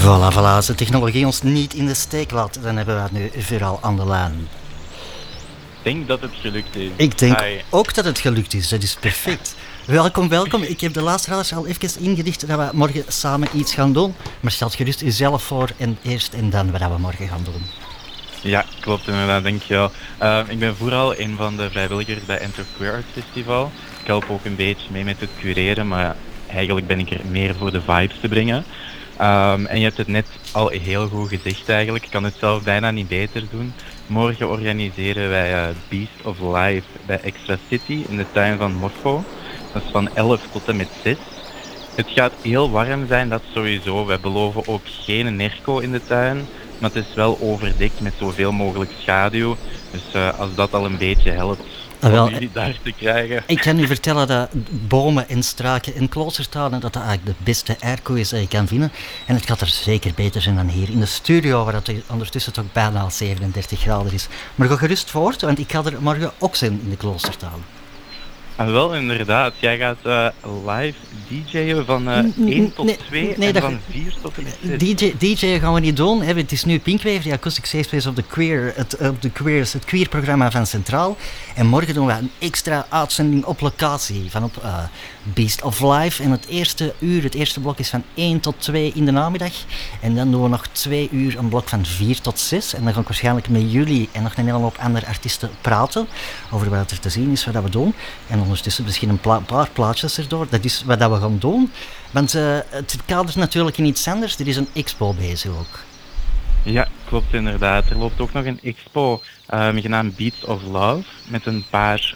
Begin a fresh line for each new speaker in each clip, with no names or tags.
Voilà, voilà. Als de technologie ons niet in de steek laat, dan hebben we het nu vooral aan de lijn.
Ik denk dat het gelukt is.
Ik denk
Hi.
ook dat het gelukt is. Dat is perfect. Welkom, welkom. Ik heb de luisteraars al even ingedicht dat we morgen samen iets gaan doen. Maar stel gerust jezelf voor en eerst en dan wat we morgen gaan doen.
Ja, klopt inderdaad, dankjewel. Ik ben vooral een van de vrijwilligers bij Enter Queer Arts Festival. Ik help ook een beetje mee met het cureren, maar eigenlijk ben ik er meer voor de vibes te brengen. En je hebt het net al heel goed gezegd eigenlijk, ik kan het zelf bijna niet beter doen. Morgen organiseren wij Beast of Life bij Extra City in de tuin van Morpho. Dat is van 11 tot en met 6. Het gaat heel warm zijn, dat sowieso. Wij beloven ook geen nerco in de tuin, maar het is wel overdekt met zoveel mogelijk schaduw. Dus als dat al een beetje helpt
Wel,
om jullie daar te krijgen.
ik kan u vertellen dat bomen en struiken en kloostertuinen dat eigenlijk de beste airco is dat je kan vinden. En het gaat er zeker beter zijn dan hier in de studio, waar het ondertussen toch bijna al 37 graden is. Maar ga gerust voort, want ik ga er morgen ook zijn in de kloostertuin.
Ah, wel, inderdaad. Jij gaat live DJ'en van 1 tot 2 en van 4 tot en met 6.
DJ gaan we niet doen. Het is nu Pinkwave, de Acoustic Safe Space op het queer-programma van Centraal. En morgen doen we een extra uitzending op locatie van op Beast of Life. En het eerste blok is van 1 tot 2 in de namiddag. En dan doen we nog 2 uur een blok van 4 tot 6. En dan ga ik waarschijnlijk met jullie en nog een hele hoop andere artiesten praten over wat er te zien is, wat we doen. En ondertussen misschien een paar plaatjes erdoor. Dat is wat we gaan doen. Want het kadert natuurlijk in iets anders. Er is een expo bezig ook.
Ja, klopt inderdaad. Er loopt ook nog een expo genaamd Beats of Love met een paar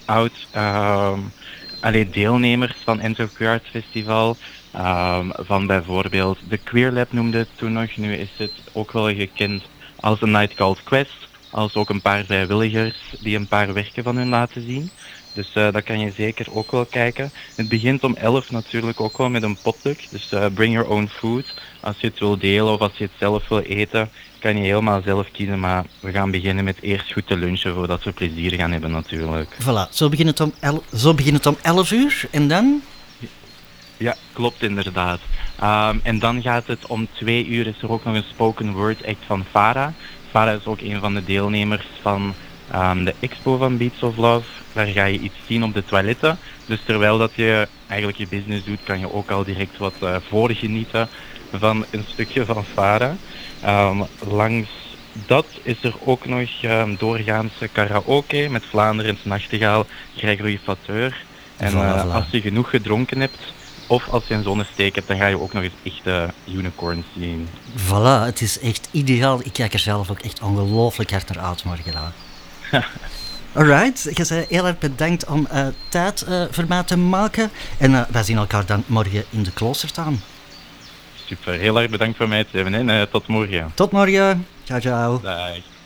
deelnemers van Enter Queer Arts Festival. Van bijvoorbeeld de Queer Lab noemde het toen nog. Nu is het ook wel gekend als een Night Called Quest. Als ook een paar vrijwilligers die een paar werken van hun laten zien. Dus dat kan je zeker ook wel kijken. Het begint om 11 natuurlijk ook wel met een potluck. Dus bring your own food. Als je het wil delen of als je het zelf wil eten, kan je helemaal zelf kiezen. Maar we gaan beginnen met eerst goed te lunchen voordat we plezier gaan hebben natuurlijk.
Voilà, zo begint het om 11 uur en dan?
Ja, klopt inderdaad. En dan gaat het om 2 uur, is er ook nog een spoken word act van Farah. Farah is ook een van de deelnemers van de expo van Beats of Love. Daar ga je iets zien op de toiletten. Dus terwijl dat je eigenlijk je business doet, kan je ook al direct wat voorgenieten van een stukje van Farah. Langs dat is er ook nog doorgaanse karaoke met Vlaanderens Nachtegaal, Gregory Fateur. En
Voilà.
als je genoeg gedronken hebt, of als je een zonnesteek hebt, dan ga je ook nog eens echte unicorns zien.
Voilà, het is echt ideaal. Ik kijk er zelf ook echt ongelooflijk hard naar uit morgen. Alright, je zei heel erg bedankt om tijd voor mij te maken. En wij zien elkaar dan morgen in de kloostertuin.
Super, heel erg bedankt voor mij te hebben en tot morgen.
Tot morgen. Ciao, ciao.
Dag.